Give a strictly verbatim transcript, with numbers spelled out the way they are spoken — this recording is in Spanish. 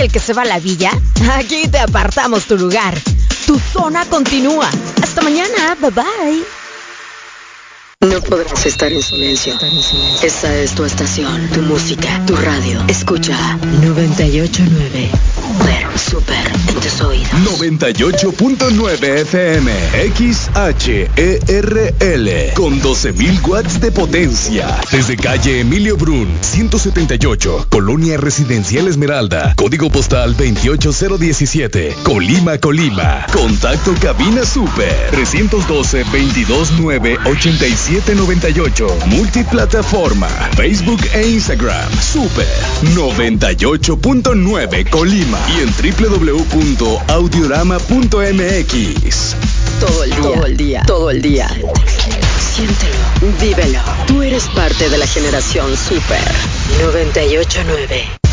el que se va a la villa? Aquí te apartamos tu lugar. Tu zona continúa. Hasta mañana. Bye bye. No podrás estar en silencio. Esta es tu estación, tu música, tu radio. Escucha noventa y ocho punto nueve. Super en tus oídos. noventa y ocho punto nueve F M. X H E R L. Con doce mil watts de potencia. Desde calle Emilio Brun, ciento setenta y ocho. Colonia Residencial Esmeralda. Código postal veintiocho mil diecisiete. Colima, Colima. Contacto cabina super. trescientos doce, veintidós nueve, ochenta y siete noventa y ocho. Multiplataforma. Facebook e Instagram. Super noventa y ocho punto nueve Colima. Y en doble u doble u doble u punto audiorama punto m x. Todo el día, todo el día, todo el día. Siéntelo, vívelo. Tú eres parte de la generación Super noventa y ocho punto nueve.